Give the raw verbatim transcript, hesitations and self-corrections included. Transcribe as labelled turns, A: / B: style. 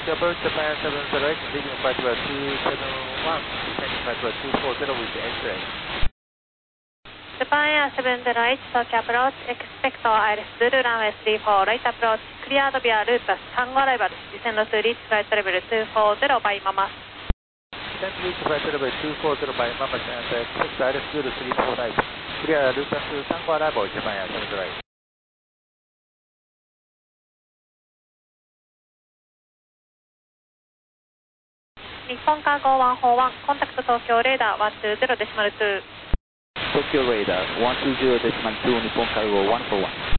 A: Approach Japan seven zero eight, leading flight level two seven one, descending flight level two four zero with X-ray.
B: Japan Air seven zero eight, Tokyo approach, expect Iris Zulu runway three four right approach, cleared via loop Tango arrival, descend to reach flight level two four zero by Mama.
A: Descend to reach flight level two four zero by Mama and expect Iris Zulu three four right, clear loop Tango arrival, Japan Air seven zero eight.
B: 日本カーゴワンフォーワン、コンタクト東京レーダーワンツーゼロデシマルツー。
A: Tokyo radar one two zero decimal two, Nippon Cargo one four one.